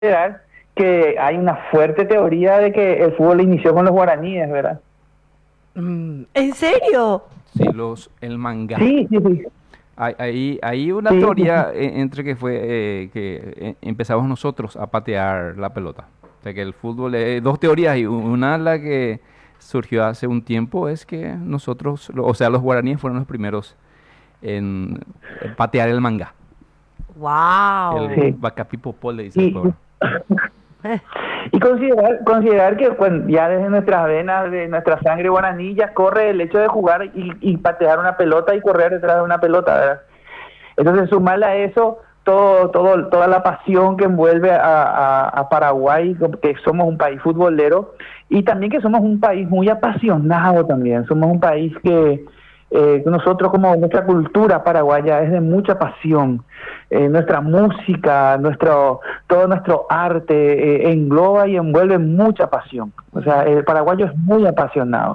considerar que hay una fuerte teoría de que el fútbol inició con los guaraníes, ¿verdad? ¿En serio? Sí, el manga. Sí, sí, sí, Hay una sí, sí, sí. teoría entre que fue que empezamos nosotros a patear la pelota. O sea que el fútbol, dos teorías y una la que surgió hace un tiempo es que nosotros, o sea, los guaraníes fueron los primeros en patear el manga. El Wow. Sí. Bacapipopol le dice el Y, pueblo. y considerar que bueno, ya desde nuestras venas, de nuestra sangre guaraní, ya corre el hecho de jugar y patear una pelota y correr detrás de una pelota, ¿verdad? Entonces, sumarle a eso toda la pasión que envuelve a Paraguay, que somos un país futbolero, y también que somos un país muy apasionado también. Somos un país que nosotros, como nuestra cultura paraguaya, es de mucha pasión. Nuestra música, todo nuestro arte engloba y envuelve mucha pasión. O sea, el paraguayo es muy apasionado.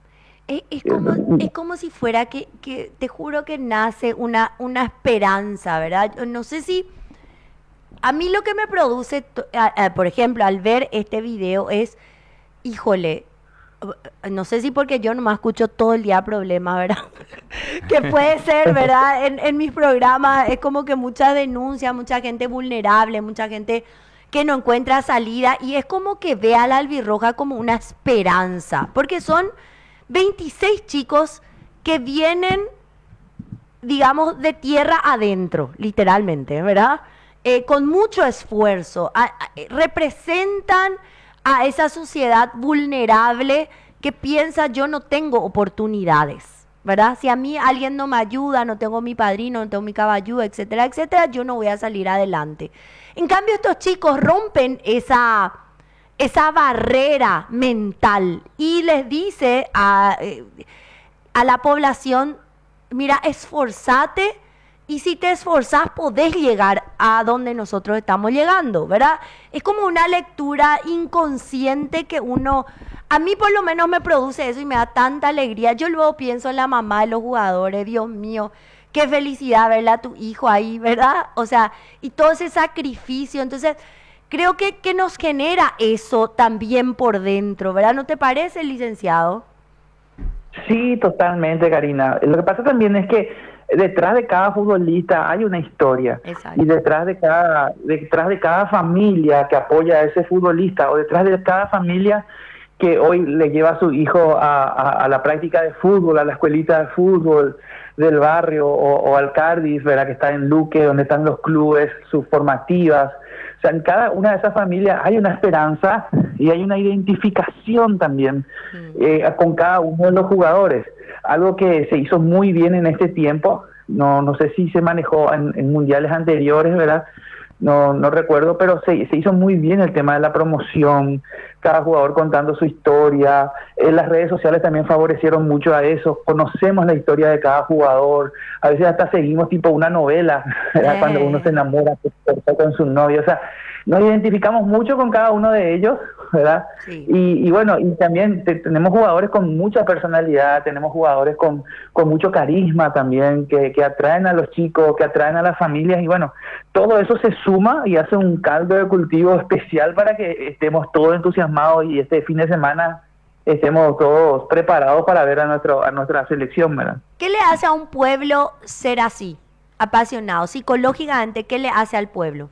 Es como si fuera que te juro que nace una esperanza, ¿verdad? Yo no sé si a mí lo que me produce, por ejemplo, al ver este video es, híjole, no sé si porque yo nomás escucho todo el día problemas, ¿verdad? Que puede ser, ¿verdad? En mis programas es como que mucha denuncia, mucha gente vulnerable, mucha gente que no encuentra salida y es como que ve a la albirroja como una esperanza, porque son 26 chicos que vienen, digamos, de tierra adentro, literalmente, ¿verdad? Con mucho esfuerzo, representan a esa sociedad vulnerable que piensa yo no tengo oportunidades, ¿verdad? Si a mí alguien no me ayuda, no tengo mi padrino, no tengo mi caballo, etcétera, etcétera, yo no voy a salir adelante. En cambio, estos chicos rompen esa barrera mental y les dice a la población, mira, esforzate y si te esforzás podés llegar a donde nosotros estamos llegando, ¿verdad? Es como una lectura inconsciente que uno, a mí por lo menos me produce eso y me da tanta alegría. Yo luego pienso en la mamá de los jugadores, Dios mío, qué felicidad verla a tu hijo ahí, ¿verdad? O sea, y todo ese sacrificio. Entonces, creo que nos genera eso también por dentro, ¿verdad? ¿No te parece, licenciado? Sí, totalmente, Karina. Lo que pasa también es que detrás de cada futbolista hay una historia y Exacto. detrás de cada familia que apoya a ese futbolista o detrás de cada familia que hoy le lleva a su hijo a la práctica de fútbol, a la escuelita de fútbol del barrio o al Cádiz, ¿verdad? Que está en Luque, donde están los clubes, sus formativas. O sea, en cada una de esas familias hay una esperanza y hay una identificación también Mm. con cada uno de los jugadores. Algo que se hizo muy bien en este tiempo, no sé si se manejó en mundiales anteriores, ¿verdad? No recuerdo, pero se hizo muy bien el tema de la promoción, cada jugador contando su historia. Las redes sociales también favorecieron mucho a eso, conocemos la historia de cada jugador, a veces hasta seguimos tipo una novela, ¿verdad? Cuando uno se Eh, enamora con su novio, o sea, nos identificamos mucho con cada uno de ellos, ¿verdad? sí. Y bueno, y también tenemos jugadores con mucha personalidad, tenemos jugadores con mucho carisma también, que atraen a los chicos, que atraen a las familias, y bueno, todo eso se suma y hace un caldo de cultivo especial para que estemos todos entusiasmados y este fin de semana estemos todos preparados para ver a nuestra selección, ¿verdad? ¿Qué le hace a un pueblo ser así, apasionado? Psicológicamente, ¿qué le hace al pueblo?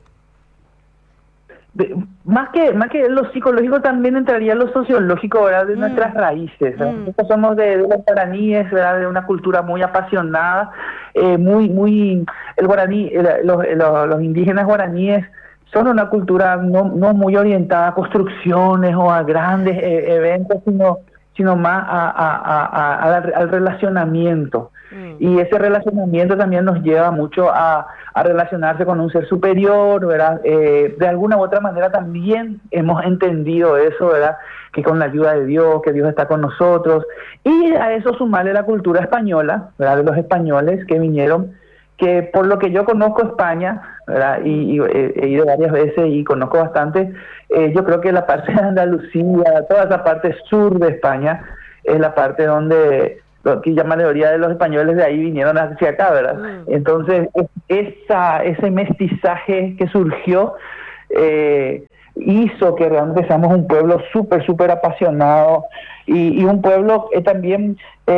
Más que lo psicológico también entraría lo sociológico, ¿verdad? De nuestras Mm, raíces, ¿verdad? mm, Nosotros somos de los guaraníes, ¿verdad? De una cultura muy apasionada, el guaraní, los indígenas guaraníes son una cultura no muy orientada a construcciones o a grandes eventos, sino más al relacionamiento. mm. Y ese relacionamiento también nos lleva mucho a relacionarse con un ser superior, ¿verdad? De alguna u otra manera también hemos entendido eso, ¿verdad? Que con la ayuda de Dios, que Dios está con nosotros. Y a eso sumarle la cultura española, ¿verdad? De los españoles que vinieron, que por lo que yo conozco España, ¿verdad? Y he ido varias veces y conozco bastante, yo creo que la parte de Andalucía, toda esa parte sur de España, es la parte donde que ya la mayoría de los españoles de ahí vinieron hacia acá, ¿verdad? Mm. Entonces, ese mestizaje que surgió hizo que realmente seamos un pueblo súper apasionado y un pueblo también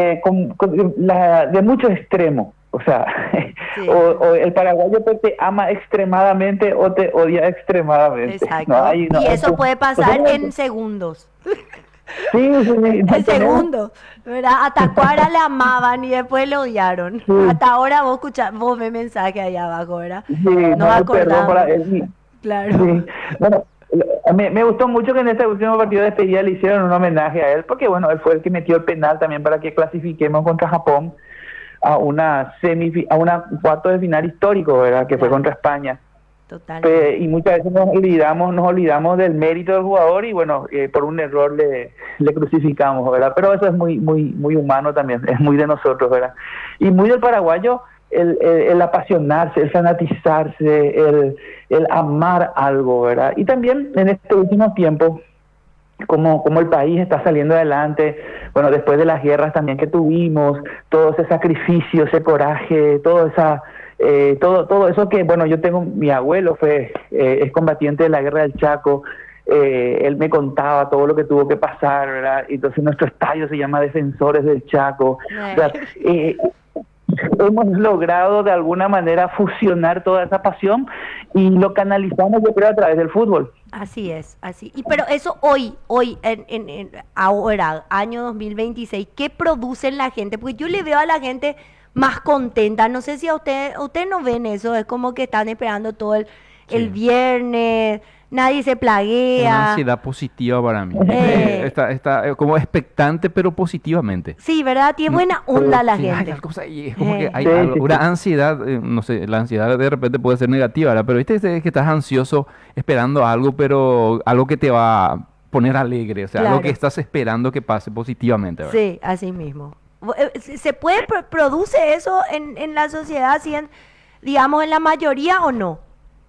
de muchos extremos. O sea, sí. o el paraguayo te ama extremadamente o te odia extremadamente. Exacto. No, y eso puede pasar en segundos. Sí, en segundos, ¿verdad? A Tacuara le amaban y después le odiaron. Sí. Hasta ahora vos ves mensaje allá abajo, ¿verdad? Sí, no acordamos. Claro. Sí. Bueno, me gustó mucho que en este último partido de despedida le hicieron un homenaje a él, porque bueno, él fue el que metió el penal también para que clasifiquemos contra Japón a una cuarto de final histórico, ¿verdad? Que fue contra España. Totalmente. Y muchas veces nos olvidamos del mérito del jugador y bueno, por un error le crucificamos, ¿verdad? Pero eso es muy humano también, es muy de nosotros, ¿verdad? Y muy del paraguayo el apasionarse, el fanatizarse, el amar algo, ¿verdad? Y también en este último tiempo, como el país está saliendo adelante, bueno, después de las guerras también que tuvimos, todo ese sacrificio, ese coraje, todo eso que, bueno, mi abuelo es combatiente de la guerra del Chaco, él me contaba todo lo que tuvo que pasar, ¿verdad? Entonces nuestro estadio se llama Defensores del Chaco. O sea, hemos logrado de alguna manera fusionar toda esa pasión y lo canalizamos, yo creo, a través del fútbol. Así es, así. Pero eso hoy, ahora, año 2026, ¿qué produce en la gente? Porque yo le veo a la gente más contenta. No sé si a usted no ven eso, es como que están esperando todo el viernes, nadie se plaguea. Una ansiedad positiva para mí. Está como expectante, pero positivamente. Sí, ¿verdad? Tiene buena onda la gente. Y es como que hay una ansiedad, no sé, la ansiedad de repente puede ser negativa, ¿verdad? Pero viste que estás ansioso esperando algo, pero algo que te va a poner alegre, o sea, algo que estás esperando que pase positivamente, ¿verdad? Sí, así mismo. ¿Se produce eso en la sociedad, digamos, en la mayoría o no?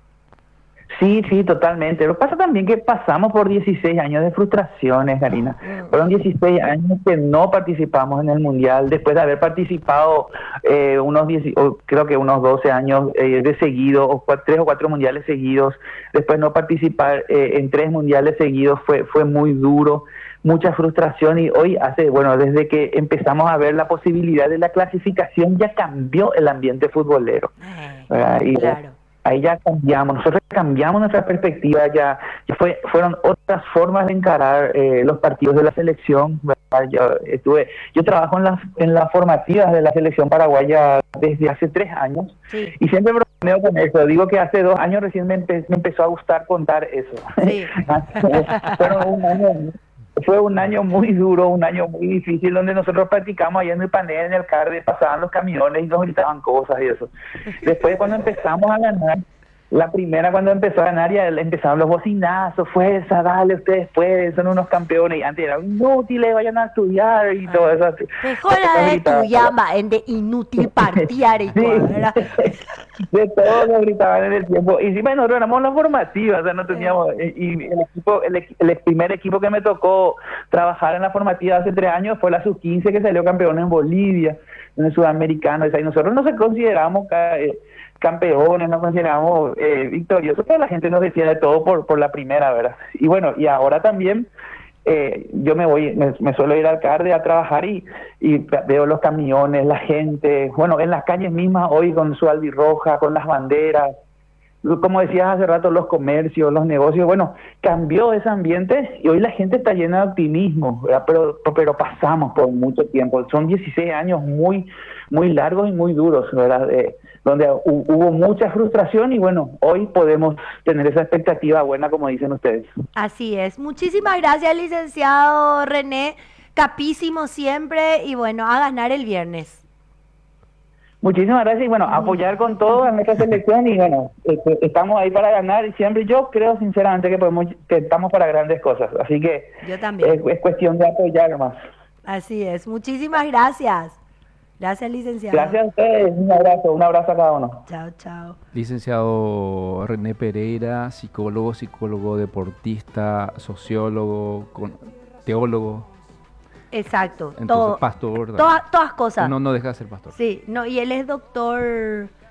Sí, totalmente. Lo que pasa también que pasamos por 16 años de frustraciones, Karina. Fueron 16 años que no participamos en el Mundial, después de haber participado creo que unos 12 años de seguido, o 3 o 4 mundiales seguidos. Después no participar en 3 mundiales seguidos fue muy duro, mucha frustración, y hoy desde que empezamos a ver la posibilidad de la clasificación ya cambió el ambiente futbolero. Claro. Ahí ya nosotros cambiamos nuestra perspectiva, fueron otras formas de encarar los partidos de la selección, ¿verdad? Yo trabajo en las formativas de la selección paraguaya desde hace 3 años, sí. Y siempre bromeo con eso, digo que hace 2 años recién me empezó a gustar contar eso. Sí. Fue un año muy duro, un año muy difícil, donde nosotros practicamos allá en el panel, en el CARDE, pasaban los camiones y nos gritaban cosas y eso. Después, cuando empezamos a ganar, la primera cuando empezó a ganar, ya empezaron los bocinazos, fuerza, dale, ustedes pueden, son unos campeones, y antes eran inútiles, vayan a estudiar y todo eso. Mejor de estudiar, de inútil partiar y todo, ¿verdad? De todo nos gritaban en el tiempo. Y encima nosotros éramos las formativas, o sea, no teníamos, y el primer equipo que me tocó trabajar en la formativa hace 3 años fue la sub-15 que salió campeón en Bolivia, en el sudamericano, y nosotros no se consideramos campeones, nos consideramos victoriosos, pero la gente nos decía de todo por la primera, ¿verdad? Y bueno, y ahora también yo me suelo ir al CARDE a trabajar y veo los camiones, la gente, bueno, en las calles mismas hoy con su albirroja, con las banderas, como decías hace rato, los comercios, los negocios, bueno, cambió ese ambiente y hoy la gente está llena de optimismo, ¿verdad? Pero pasamos por mucho tiempo, son 16 años muy largos y muy duros, ¿verdad? Donde hubo mucha frustración y bueno, hoy podemos tener esa expectativa buena, como dicen ustedes. Así es. Muchísimas gracias, licenciado René. Capísimo siempre y bueno, a ganar el viernes. Muchísimas gracias y bueno, apoyar con todo a nuestra selección y bueno, estamos ahí para ganar y siempre yo creo sinceramente que estamos para grandes cosas, así que yo también. Es cuestión de apoyar más. Así es. Muchísimas gracias. Gracias, licenciado. Gracias a ustedes, un abrazo a cada uno. Chao. Licenciado René Pereira, psicólogo deportista, sociólogo, teólogo. Exacto. Entonces, todo, pastor. Todas cosas. No deja de ser pastor. Sí, y él es doctor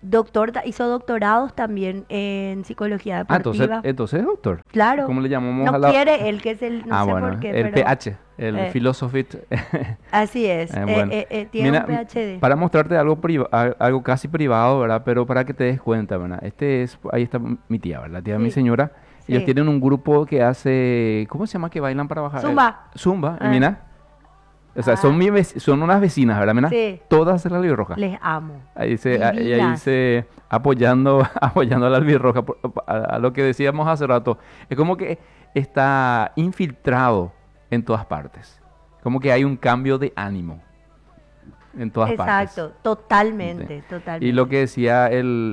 hizo doctorados también en psicología Ah, deportiva. entonces es doctor. Claro. ¿Cómo le llamamos No a la...? quiere él, que es el, no sé bueno, por qué, el pero PH, el Philosophy. así es. Bueno. Tiene Mira, un PhD. para mostrarte algo casi privado, ¿verdad? Pero para que te des cuenta, ¿verdad? Ahí está mi tía, ¿verdad? La tía de mi Sí. señora. Ellos Sí. tienen un grupo que hace, ¿cómo se llama? Que bailan para bajar. Zumba. Zumba, y Ah. mira. O sea, Ah. son unas vecinas, ¿verdad? Mira, Sí. todas de la albirroja. Les amo. Ahí Divinas. dice, apoyando a la albirroja, a lo que decíamos hace rato. Es como que está infiltrado en todas partes. Como que hay un cambio de ánimo en todas partes. Exacto, totalmente, totalmente. Y lo que decía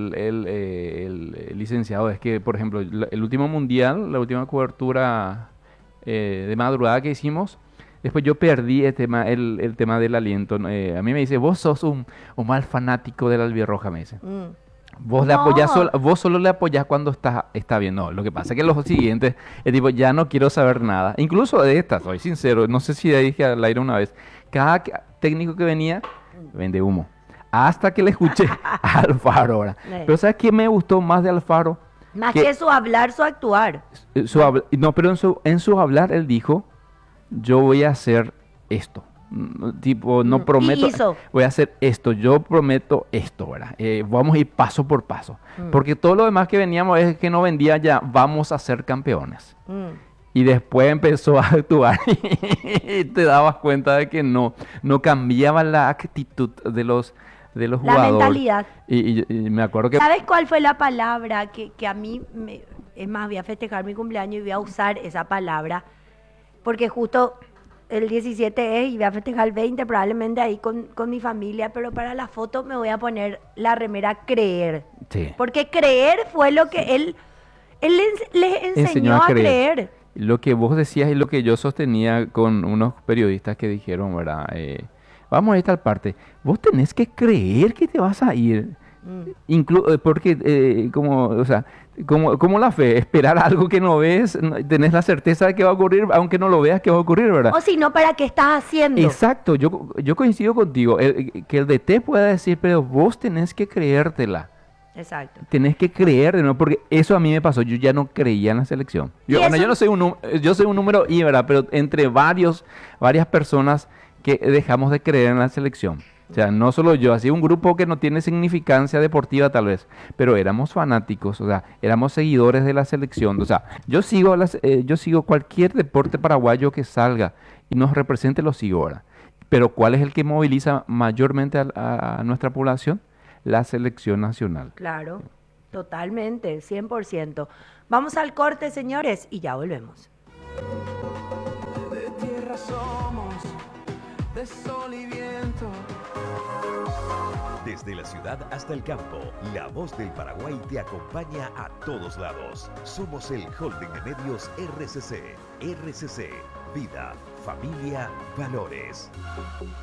el licenciado es que, por ejemplo, el último mundial, la última cobertura de madrugada que hicimos, después yo perdí el tema del aliento. A mí me dice, vos sos un mal fanático de la albirroja, me dice. Vos le apoyás No. vos solo le apoyás cuando está bien. No, lo que pasa es que los siguientes, es tipo, ya no quiero saber nada. Incluso de estas, soy sincero, no sé si dije al aire una vez, cada técnico que venía, vende humo. Hasta que le escuché a Alfaro ahora. Pero ¿sabes qué me gustó más de Alfaro? Más que su hablar, su actuar. No, pero en su hablar él dijo, yo voy a hacer esto. Tipo, no prometo, hizo. voy a hacer esto, yo prometo esto, ¿verdad? Vamos a ir paso por paso. Porque todo lo demás que veníamos es que no vendía ya, vamos a ser campeones. Y después empezó a actuar y te dabas cuenta de que no cambiaba la actitud de los La jugadores. mentalidad. Y me acuerdo que... ¿Sabes cuál fue la palabra que a mí, es más, voy a festejar mi cumpleaños y voy a usar esa palabra? Porque justo el 17 es y voy a festejar el 20 probablemente ahí con mi familia, pero para la foto me voy a poner la remera creer. Sí. Porque creer fue lo que él les enseñó a creer. Lo que vos decías y lo que yo sostenía con unos periodistas que dijeron, ¿verdad? Vamos a esta parte. Vos tenés que creer que te vas a ir. Porque, o sea, como la fe, esperar algo que no ves, tenés la certeza de que va a ocurrir, aunque no lo veas que va a ocurrir, ¿verdad? O si no, ¿para qué estás haciendo? Exacto, yo coincido contigo. Que el DT pueda decir, pero vos tenés que creértela. Exacto. Tenés que creer, ¿no? Porque eso a mí me pasó. Yo ya no creía en la selección. Yo no soy yo soy un número I, ¿verdad? Pero entre varias personas que dejamos de creer en la selección. O sea, no solo yo, así un grupo que no tiene significancia deportiva tal vez, pero éramos fanáticos, o sea, éramos seguidores de la selección. O sea, yo sigo cualquier deporte paraguayo que salga y nos represente, lo sigo ahora. Pero ¿cuál es el que moviliza mayormente a nuestra población? La selección nacional. Claro, totalmente, 100%. Vamos al corte, señores, y ya volvemos. De tierra somos, de sol y viento. Desde la ciudad hasta el campo, la voz del Paraguay te acompaña a todos lados. Somos el holding de medios RCC. RCC, vida, familia, valores.